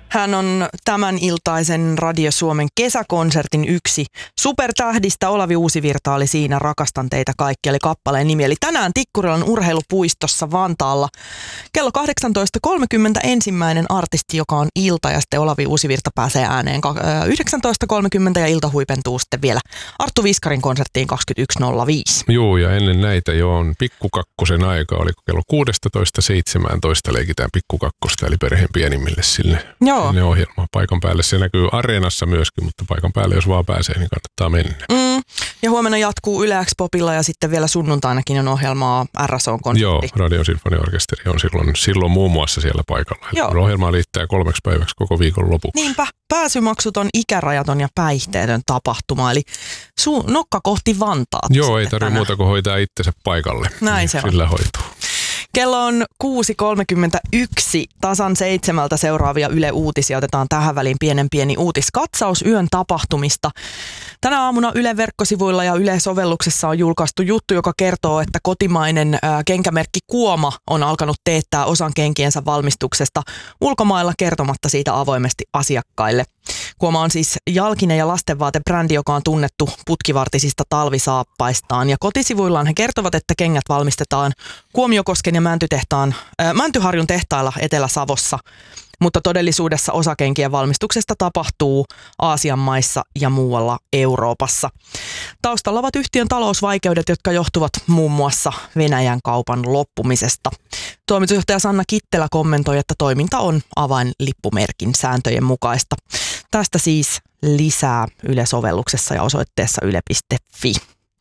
Hän on tämän iltaisen Radio Suomen kesäkonsertin yksi supertähdistä. Olavi Uusivirta oli siinä. Rakastan teitä kaikki, eli kappaleen nimi. Eli tänään Tikkurilan urheilupuistossa Vantaalla kello 18.30 ensimmäinen artisti, joka on ilta, ja sitten Olavi Uusivirta pääsee ääneen 19.30 ja ilta huipentuu sitten vielä Arttu Viskarin konserttiin 21.05. Joo, ja ennen näitä jo on Pikkukakkosen aika, oliko kello 16.17 leikitään Pikkukakkosta, eli perheen pienimmille sinne ohjelmaan paikan päälle. Se näkyy Areenassa myöskin, mutta paikan päälle, jos vaan pääsee, niin kannattaa mennä. Ja huomenna jatkuu Yle X-popilla ja sitten vielä sunnuntainakin on ohjelmaa RSO-konsertti. Joo, Radion Sinfoniaorkesteri on silloin muun muassa siellä paikalla. Ohjelmaa liittää 3 päiväksi koko viikon lopuksi. Niinpä, pääsymaksuton, ikärajaton ja päihteetön tapahtuma, eli nokka kohti Vantaata. Joo, ei tarvitse muuta kuin hoitaa itsensä paikalle. Näin se on. Sillä hoituu. Kello on 6.31, tasan 7 seuraavia Yle Uutisia. Otetaan tähän väliin pieni uutiskatsaus yön tapahtumista. Tänä aamuna Yle verkkosivuilla ja Yle-sovelluksessa on julkaistu juttu, joka kertoo, että kotimainen kenkämerkki Kuoma on alkanut teettää osan kenkiensä valmistuksesta ulkomailla kertomatta siitä avoimesti asiakkaille. Kuoma on siis jalkine- ja lastenvaatebrändi, joka on tunnettu putkivartisista talvisaappaistaan. Ja kotisivuillaan he kertovat, että kengät valmistetaan Kuomiokosken ja Mäntyharjun tehtailla Etelä-Savossa. Mutta todellisuudessa osa kenkien valmistuksesta tapahtuu Aasian maissa ja muualla Euroopassa. Taustalla ovat yhtiön talousvaikeudet, jotka johtuvat muun muassa Venäjän kaupan loppumisesta. Toimitusjohtaja Sanna Kittelä kommentoi, että toiminta on avainlippumerkin sääntöjen mukaista. Tästä siis lisää Yle-sovelluksessa ja osoitteessa yle.fi.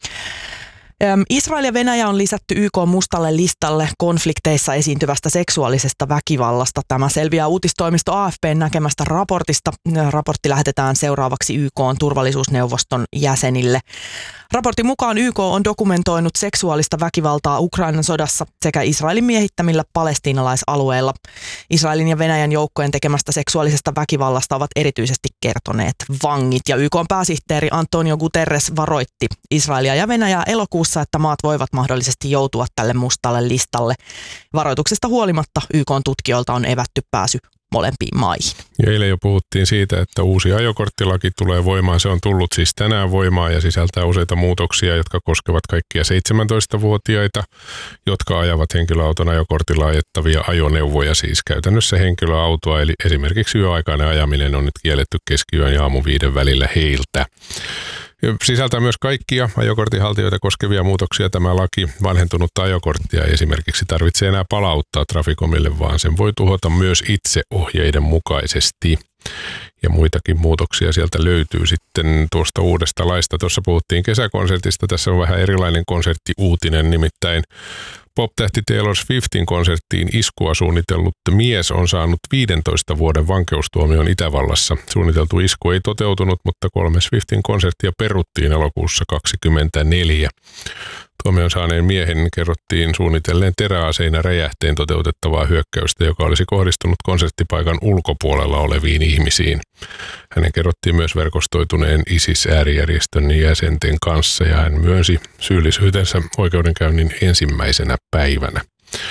Israel ja Venäjä on lisätty YK:n mustalle listalle konflikteissa esiintyvästä seksuaalisesta väkivallasta. Tämä selviää uutistoimisto AFP:n näkemästä raportista. Raportti lähetetään seuraavaksi YK:n turvallisuusneuvoston jäsenille. Raportin mukaan YK on dokumentoinut seksuaalista väkivaltaa Ukrainan sodassa sekä Israelin miehittämillä palestiinalaisalueilla. Israelin ja Venäjän joukkojen tekemästä seksuaalisesta väkivallasta ovat erityisesti kertoneet vangit. Ja YK:n pääsihteeri Antonio Guterres varoitti Israelia ja Venäjää elokuussa, että maat voivat mahdollisesti joutua tälle mustalle listalle. Varoituksesta huolimatta YK:n tutkijoilta on evätty pääsy molempiin maihin. Ja eilen jo puhuttiin siitä, että uusi ajokorttilaki tulee voimaan. Se on tullut siis tänään voimaan ja sisältää useita muutoksia, jotka koskevat kaikkia 17-vuotiaita, jotka ajavat henkilöauton ajokortilla ajettavia ajoneuvoja, siis käytännössä henkilöautoa. Eli esimerkiksi yöaikainen ajaminen on nyt kielletty keskiyön ja aamu 5 välillä heiltä. Sisältää myös kaikkia ajokortinhaltijoita koskevia muutoksia tämä laki. Vanhentunutta ajokorttia ei esimerkiksi tarvitse enää palauttaa Traficomille, vaan sen voi tuhota myös itse ohjeiden mukaisesti. Ja muitakin muutoksia sieltä löytyy sitten tuosta uudesta laista. Tuossa puhuttiin kesäkonsertista. Tässä on vähän erilainen konserttiuutinen, nimittäin pop-tähti Taylor Swiftin konserttiin iskua suunnitellut mies on saanut 15 vuoden vankeustuomion Itävallassa. Suunniteltu isku ei toteutunut, mutta 3 Swiftin konserttia peruttiin elokuussa 2024. Tuomion saaneen miehen kerrottiin suunnitelleen teräaseina räjähteen toteutettavaa hyökkäystä, joka olisi kohdistunut konserttipaikan ulkopuolella oleviin ihmisiin. Hänen kerrottiin myös verkostoituneen ISIS-äärijärjestön jäsenten kanssa ja hän myönsi syyllisyytensä oikeudenkäynnin ensimmäisenä päivänä.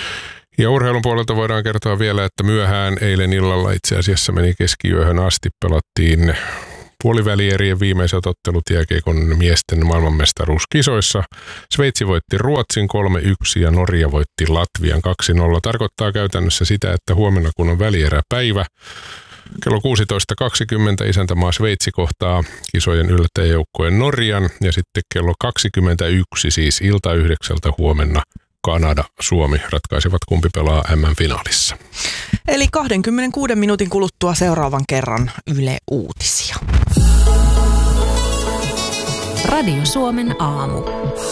Ja urheilun puolelta voidaan kertoa vielä, että myöhään eilen illalla itse asiassa meni keskiyöhön asti, pelattiin puolivälierien viimeiset ottelut jääkiekon miesten maailmanmestaruuskisoissa. Sveitsi voitti Ruotsin 3-1 ja Norja voitti Latvian 2-0. Tarkoittaa käytännössä sitä, että huomenna kun on välieräpäivä, kello 16.20 isäntämaa Sveitsi kohtaa kisojen yllättäjäjoukkueen Norjan ja sitten kello 21, siis ilta 9 huomenna Kanada, Suomi ratkaisivat kumpi pelaa MM-finaalissa. Eli 26 minuutin kuluttua seuraavan kerran Yle Uutisia. Radio Suomen aamu.